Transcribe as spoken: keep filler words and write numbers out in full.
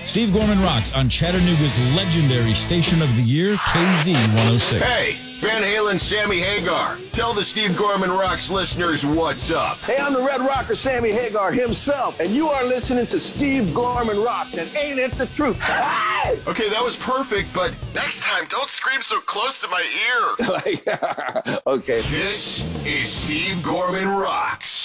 Steve Gorman Rocks on Chattanooga's legendary station of the year, K Z one oh six. Hey, Van Halen, Sammy Hagar. Tell the Steve Gorman Rocks listeners what's up. Hey, I'm the Red Rocker, Sammy Hagar himself, and you are listening to Steve Gorman Rocks, and ain't it the truth? Hey! Okay, that was perfect, but next time, don't scream so close to my ear. Okay. This is Steve Gorman Rocks.